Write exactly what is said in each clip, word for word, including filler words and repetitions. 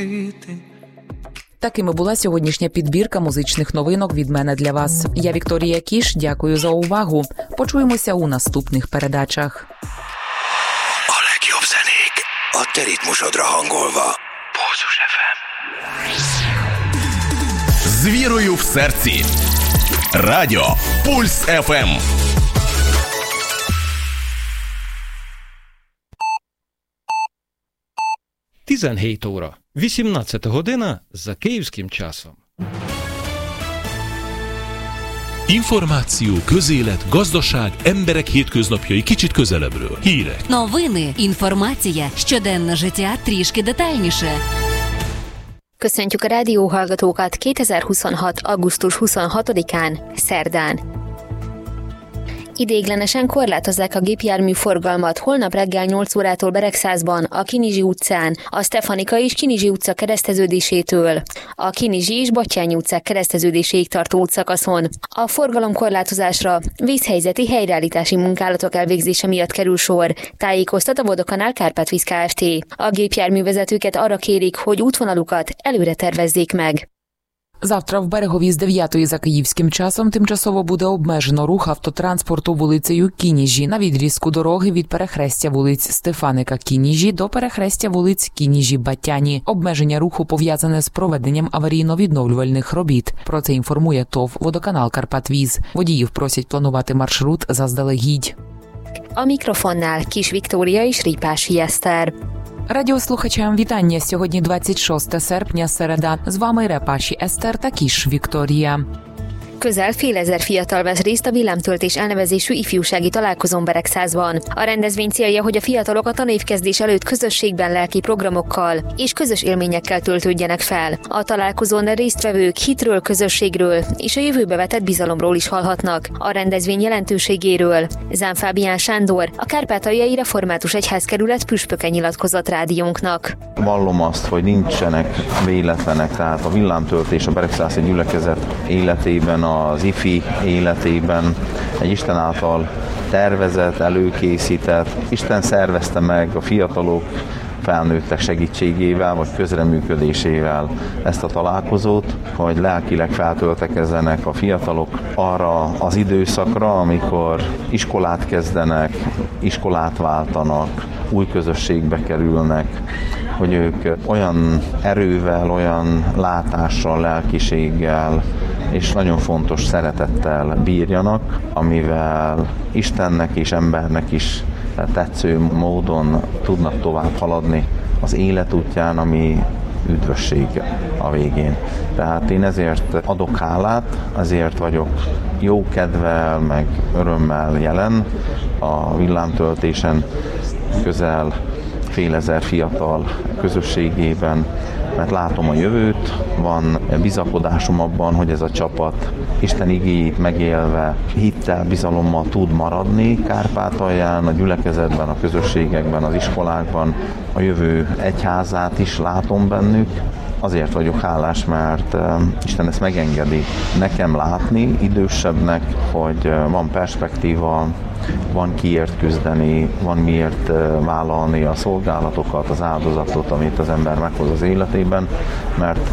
Такими була сьогоднішня підбірка музичних новинок від мене для вас. Я Вікторія Кіш, дякую за увагу. Почуємося у наступних передачах. A legjobb zenék a te ritmusodra hangolva. Pulzus еф ем. З вірою в серці. Радіо Пульс еф ем. tizenhét óra, вісімнадцята година за київським часом. Információ, közélet, gazdaság, emberek hétköznapjai kicsit közelebbről. Hírek. Новини, інформація, щоденне життя трішки детальніше. Köszöntjük a rádióhallgatókat kétezer-huszonhat. augusztus huszonhatodikán, szerdán. Ideiglenesen korlátozzák a gépjármű forgalmat holnap reggel nyolc órától Beregszázban, a Kinizsi utcán, a Stefanika és Kinizsi utca kereszteződésétől, a Kinizsi és Batthyány utcák kereszteződéséig tartó útszakaszon. A forgalomkorlátozásra vízhelyzeti helyreállítási munkálatok elvégzése miatt kerül sor, tájékoztat a Vodokanál Kárpátvíz Kft. A gépjárművezetőket arra kérik, hogy útvonalukat előre tervezzék meg. Завтра в Берегові з дев'ятої за київським часом тимчасово буде обмежено рух автотранспорту вулицею Кініжі на відрізку дороги від перехрестя вулиць Стефаника-Кініжі до перехрестя вулиць Кініжі-Батяні. Обмеження руху пов'язане з проведенням аварійно-відновлювальних робіт. Про це інформує ТОВ «Водоканал Карпатвіз». Водіїв просять планувати маршрут заздалегідь. A mikrofonnál Kis Viktória és Ripási Eszter. Радіослухачам вітання. Сьогодні двадцять шостого серпня, середа. З вами Репаші Eszter та Кіш Вікторія. Közel fél ezer fiatal vesz részt a villámtöltés elnevezésű ifjúsági találkozón Beregszázban. A rendezvény célja, hogy a fiatalok a tanévkezdés előtt közösségben lelki programokkal és közös élményekkel töltődjenek fel. A találkozón résztvevők hitről, közösségről és a jövőbe vetett bizalomról is hallhatnak. A rendezvény jelentőségéről Zán Fábián Sándor, a Kárpátaljai Református Egyházkerület püspöke nyilatkozott rádiónknak. Vallom azt, hogy nincsenek véletlenek, tehát a villámtöltés a beregszászi gyülekezet életében, az ifi életében egy Isten által tervezett, előkészített, Isten szervezte meg a fiatalok, felnőttek segítségével vagy közreműködésével ezt a találkozót, hogy lelkileg feltöltekezzenek a fiatalok arra az időszakra, amikor iskolát kezdenek, iskolát váltanak, új közösségbe kerülnek, hogy ők olyan erővel, olyan látással, lelkiséggel és nagyon fontos szeretettel bírjanak, amivel Istennek és embernek is tetsző módon tudnak tovább haladni az élet útján, ami üdvösség a végén. Tehát én ezért adok hálát, ezért vagyok jó kedvel, meg örömmel jelen a villámtöltésen, közel fél ezer fiatal közösségében, mert látom a jövőt, van bizakodásom abban, hogy ez a csapat Isten igéjét megélve hittel, bizalommal tud maradni Kárpátalján, a gyülekezetben, a közösségekben, az iskolákban. A jövő egyházát is látom bennük. Azért vagyok hálás, mert Isten ezt megengedi nekem látni idősebbnek, hogy van perspektíva, van kiért küzdeni, van miért vállalni a szolgálatokat, az áldozatot, amit az ember meghoz az életében, mert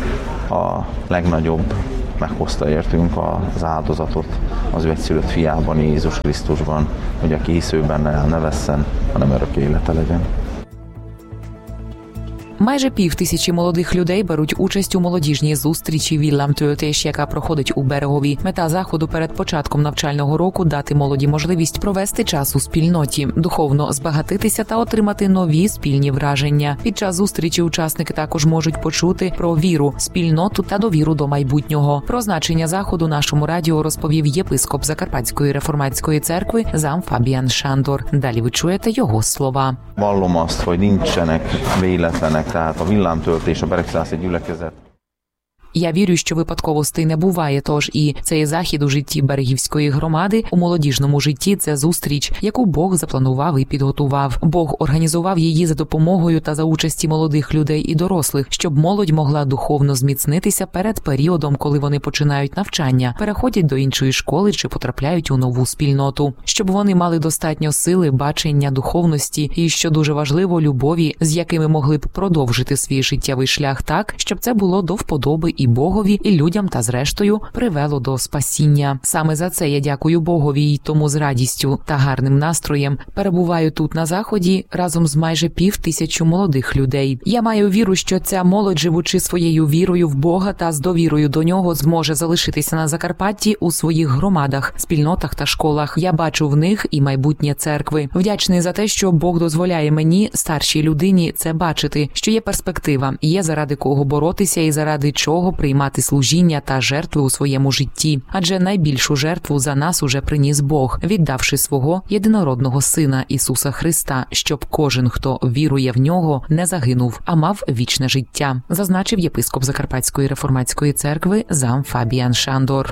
a legnagyobb meghozta értünk az áldozatot az ő egyszülött fiában, Jézus Krisztusban, hogy aki hisz ő benne el ne vesszen, hanem örök élete legyen. Майже пів тисячі молодих людей беруть участь у молодіжній зустрічі «Віллам-тöltés», яка проходить у Берегові. Мета заходу перед початком навчального року – дати молоді можливість провести час у спільноті, духовно збагатитися та отримати нові спільні враження. Під час зустрічі учасники також можуть почути про віру, спільноту та довіру до майбутнього. Про значення заходу нашому радіо розповів єпископ Закарпатської реформатської церкви Зán Fábián Sándor. Далі ви чуєте його слова. Vallom azt, hogy nincsenek véletlenek, tehát a villámtöltés a beregszászi gyülekezet. Я вірю, що випадковостей не буває, тож і цей захід у житті Берегівської громади, у молодіжному житті – це зустріч, яку Бог запланував і підготував. Бог організував її за допомогою та за участі молодих людей і дорослих, щоб молодь могла духовно зміцнитися перед періодом, коли вони починають навчання, переходять до іншої школи чи потрапляють у нову спільноту. Щоб вони мали достатньо сили, бачення, духовності і, що дуже важливо, любові, з якими могли б продовжити свій життєвий шлях так, щоб це було до вподоби і Богові, і людям та зрештою привело до спасіння. Саме за це я дякую Богові і тому з радістю та гарним настроєм перебуваю тут на Заході разом з майже пів тисячу молодих людей. Я маю віру, що ця молодь, живучи своєю вірою в Бога та з довірою до нього, зможе залишитися на Закарпатті у своїх громадах, спільнотах та школах. Я бачу в них і майбутнє церкви. Вдячний за те, що Бог дозволяє мені, старшій людині, це бачити, що є перспектива, є заради кого боротися і заради чого приймати служіння та жертви у своєму житті. Адже найбільшу жертву за нас уже приніс Бог, віддавши свого єдинородного Сина Ісуса Христа, щоб кожен, хто вірує в Нього, не загинув, а мав вічне життя, зазначив єпископ Закарпатської реформатської церкви зам Фабіан Sándor.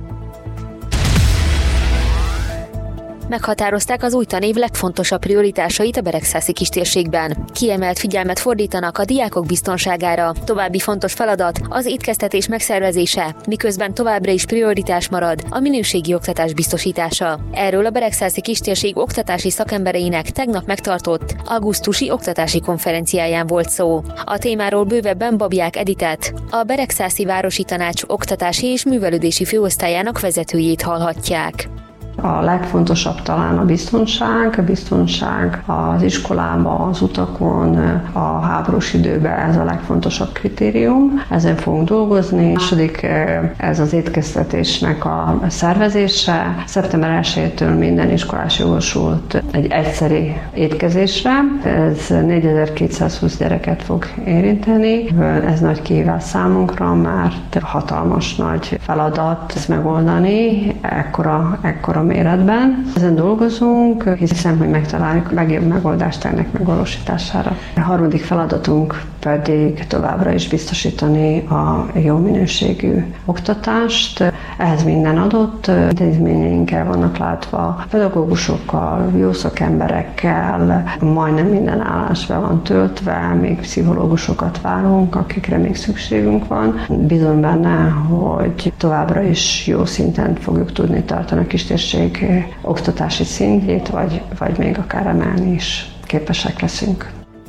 Meghatározták az új tanév legfontosabb prioritásait a beregszászi kistérségben. Kiemelt figyelmet fordítanak a diákok biztonságára. További fontos feladat az étkeztetés megszervezése, miközben továbbra is prioritás marad a minőségi oktatás biztosítása. Erről a beregszászi kistérség oktatási szakembereinek tegnap megtartott augusztusi oktatási konferenciáján volt szó. A témáról bővebben Babják Editet, a Beregszászi Városi Tanács oktatási és művelődési főosztályának vezetőjét hallhatják. A legfontosabb talán a biztonság, a biztonság az iskolában, az utakon, a háborús időben ez a legfontosabb kritérium. Ezen fogunk dolgozni. A második ez az étkeztetésnek a szervezése. szeptember elsejétől minden iskolás jogosult egy egyszeri étkezésre. Ez négyezer-kétszázhúsz gyereket fog érinteni. Ez nagy kihívás számunkra, mert hatalmas nagy feladat ezt megoldani ekkora, ekkora méretben. Ezen dolgozunk, hiszem, hogy megtaláljuk a legjobb megoldást ennek megvalósítására. A harmadik feladatunk pedig továbbra is biztosítani a jó minőségű oktatást. Ehhez minden adott, intézményeinkkel vannak látva, pedagógusokkal, jó szakemberekkel, majdnem minden állás be van töltve, még pszichológusokat várunk, akikre még szükségünk van. Bizony benne, hogy továbbra is jó szinten fogjuk tudni tartani a kistérség oktatási szintjét, vagy, vagy még akár emelni is képesek leszünk.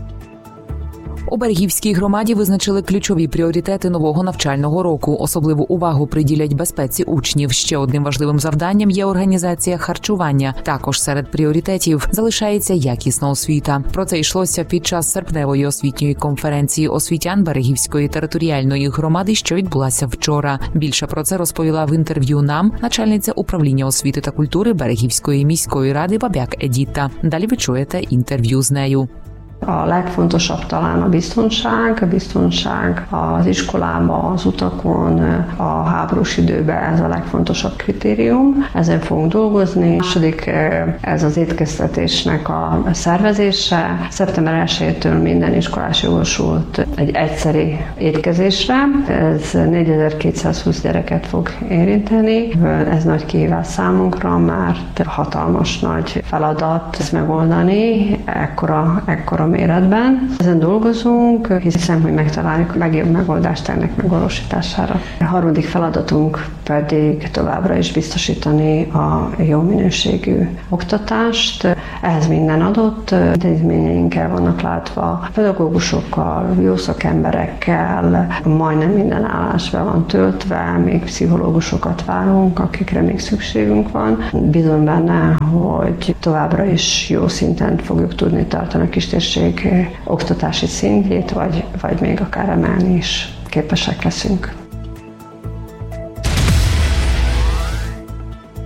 У Берегівській громаді визначили ключові пріоритети нового навчального року. Особливу увагу приділять безпеці учнів. Ще одним важливим завданням є організація харчування. Також серед пріоритетів залишається якісна освіта. Про це йшлося під час серпневої освітньої конференції освітян Берегівської територіальної громади, що відбулася вчора. Більше про це розповіла в інтерв'ю нам начальниця управління освіти та культури Берегівської міської ради Babják Editta. Далі ви чуєте інтерв'ю з нею. A legfontosabb talán a biztonság, a biztonság az iskolában, az utakon, a háborús időben ez a legfontosabb kritérium. Ezen fogunk dolgozni. A második ez az étkeztetésnek a szervezése. szeptember elsejétől minden iskolás jogosult egy egyszeri étkezésre. Ez négyezer-kétszázhúsz gyereket fog érinteni. Ez nagy kihívás számunkra, mert hatalmas nagy feladat ezt megoldani ekkora, ekkora méretben. Ezen dolgozunk, hiszem, hogy megtaláljuk a legjobb megoldást ennek megvalósítására. A harmadik feladatunk pedig továbbra is biztosítani a jó minőségű oktatást. Ehhez minden adott, intézményeinkkel vannak látva, pedagógusokkal, jó szakemberekkel, majdnem minden állás be van töltve, még pszichológusokat várunk, akikre még szükségünk van. Bizony benne, hogy továbbra is jó szinten fogjuk tudni tartani a kistérség oktatási szintjét, vagy, vagy még akár emelni is képesek leszünk.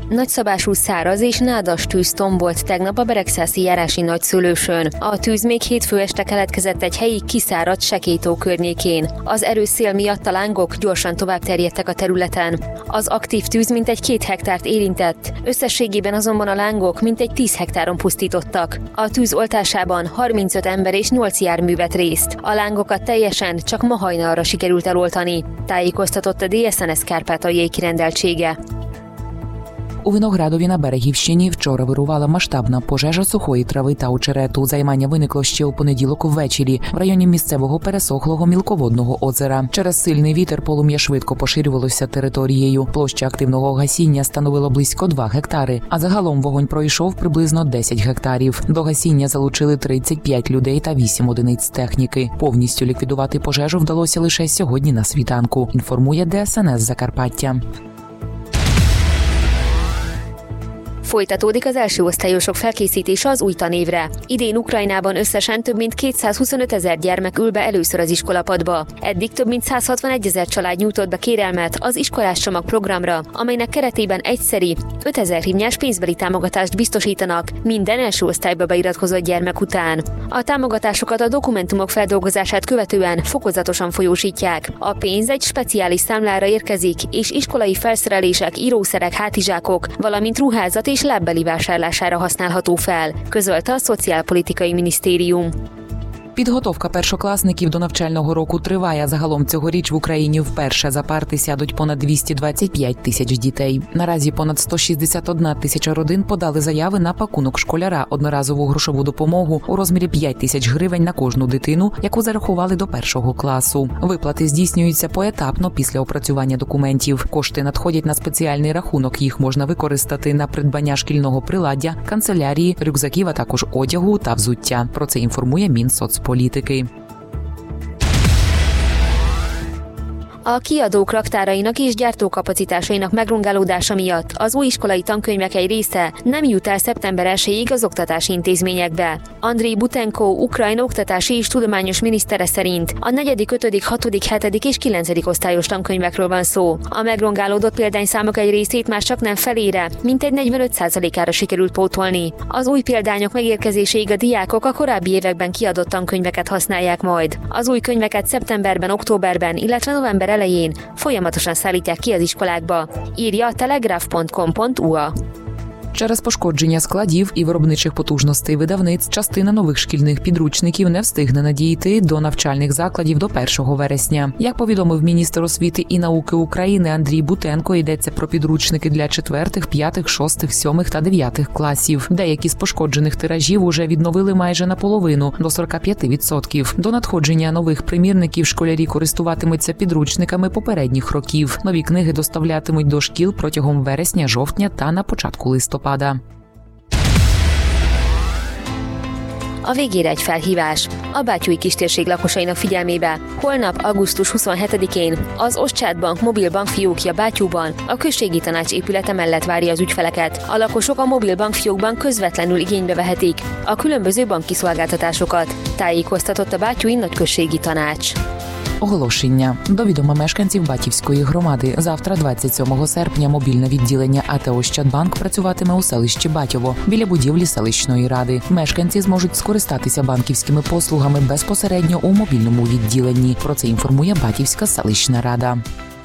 Nagyszabású száraz és nádas tűz tombolt tegnap a beregszászi járási nagyszőlősön. A tűz még hétfő este keletkezett egy helyi kiszáradt Sekélytó környékén. Az erős szél miatt a lángok gyorsan tovább terjedtek a területen. Az aktív tűz mintegy két hektárt érintett, összességében azonban a lángok mintegy tíz hektáron pusztítottak. A tűz oltásában harmincöt ember és nyolc jármű vett részt. A lángokat teljesen csak ma hajnalra sikerült eloltani, tájékoztatott a dé es en es Kárpátaljai kirendeltsége. У Виноградові на Берегівщині вчора вирувала масштабна пожежа сухої трави та очерету. Займання виникло ще у понеділок ввечері в районі місцевого пересохлого мілководного озера. Через сильний вітер полум'я швидко поширювалося територією. Площа активного гасіння становила близько два гектари, а загалом вогонь пройшов приблизно десять гектарів. До гасіння залучили тридцять п'ять людей та вісім одиниць техніки. Повністю ліквідувати пожежу вдалося lише сьогодні на світанку, інформує дé es en es Закарпаття. Folytatódik az első osztályosok felkészítése az új tanévre. Idén Ukrajnában összesen több mint kétszázhuszonöt ezer gyermek ül be először az iskolapadba. Eddig több mint száz hatvanegy ezer család nyújtott be kérelmet az iskolás csomag programra, amelynek keretében egyszeri ötezer hívnyás pénzbeli támogatást biztosítanak minden első osztályba beiratkozott gyermek után. A támogatásokat a dokumentumok feldolgozását követően fokozatosan folyósítják. A pénz egy speciális számlára érkezik, és iskolai felszerelések, írószerek, hátizsákok, valamint ruházat és lábbeli vásárlására használható fel, közölte a Szociálpolitikai Minisztérium. Підготовка першокласників до навчального року триває. Загалом цьогоріч в Україні вперше за парти сядуть понад двісті двадцять п'ять тисяч дітей. Наразі понад сто шістдесят одна тисяча родин подали заяви на пакунок школяра, одноразову грошову допомогу у розмірі п'ять тисяч гривень на кожну дитину, яку зарахували до першого класу. Виплати здійснюються поетапно після опрацювання документів. Кошти надходять на спеціальний рахунок, їх можна використати на придбання шкільного приладдя, канцелярії, рюкзаків, а також одягу та взуття. Про це інформує Мінсоцполітики. A kiadók raktárainak és gyártókapacitásainak megrongálódása miatt az új iskolai tankönyvek egy része nem jut el szeptember elsejéig az oktatási intézményekbe. Andriy Butenko, Ukrajna oktatási és tudományos minisztere szerint a negyedik, ötödik, hatodik, hetedik és kilencedik osztályos tankönyvekről van szó. A megrongálódott példányszámok egy részét már csak nem felére, mintegy negyvenöt százalékára sikerült pótolni. Az új példányok megérkezéséig a diákok a korábbi években kiadott tankönyveket használják majd. Az új könyveket szeptemberben, októberben, illetve november elején folyamatosan szállítják ki az iskolákba, írja a telegraf pont com pont u a. Через пошкодження складів і виробничих потужностей видавниць частина нових шкільних підручників не встигне надійти до навчальних закладів до першого вересня. Як повідомив міністр освіти і науки України Андрій Бутенко, йдеться про підручники для четвертих, п'ятих, шостих, сьомих та дев'ятих класів. Деякі з пошкоджених тиражів уже відновили майже наполовину, до сорок п'ять відсотків. До надходження нових примірників школярі користуватимуться підручниками попередніх років. Нові книги доставлятимуть до шкіл протягом вересня-жовтня та на початку листопада. A végére egy felhívás. A Bátyúi kistérség lakosainak figyelmébe. Holnap, augusztus huszonhetedikén az Ostját Bank mobil bankfiókja Bátyúban a községi tanács épülete mellett várja az ügyfeleket. A lakosok a mobil bankfiókban közvetlenül igénybe vehetik a különböző banki szolgáltatásokat, tájékoztatott a Bátyúi nagyközségi tanács. Оголошення. До відома мешканців Батьківської громади. Завтра, двадцять сьомого серпня, мобільне відділення а те о «Ощадбанк» працюватиме у селищі Батьово, біля будівлі селищної ради. Мешканці зможуть скористатися банківськими послугами безпосередньо у мобільному відділенні. Про це інформує Батьківська селищна рада.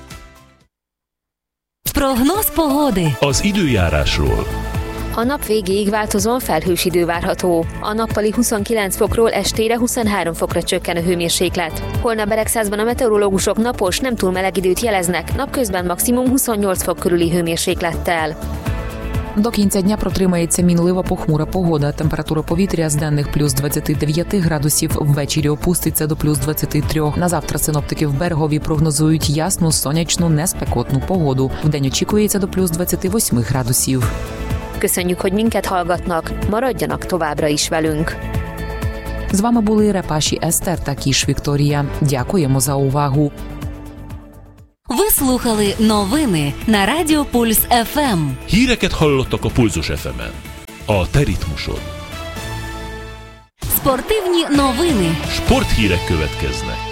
Прогноз pogody. Az időjárásról. A nap végéig változóan felhős idő várható. A nappali huszonkilenc fokról estére huszonhárom fokra csökken a hőmérséklet. Holnap Beregszászban a meteorológusok napos, nem túl meleg időt jeleznek, napközben maximum huszonnyolc fok körüli hőmérséklettel. До кінця дня протримається мінлива похмура погода. Температура повітря з денних плюс двадцять дев'ять градусів, ввечері опуститься до плюс двадцять три. На завтра синоптики в Берегові прогнозують ясну, сонячну, неспекотну погоду. Вдень очікується до плюс двадцять вісім градусів. Köszönjük, hogy minket hallgatnak, maradjanak továbbra is velünk. З вами були Репаші Естер та Кіш Вікторія. Дякуємо за увагу. Ви слухали новини на Радіо Пульс еф ем. Híreket hallottak a Pulzus еф емен. A te ritmusod. Спортивні новини. Sporthírek következnek.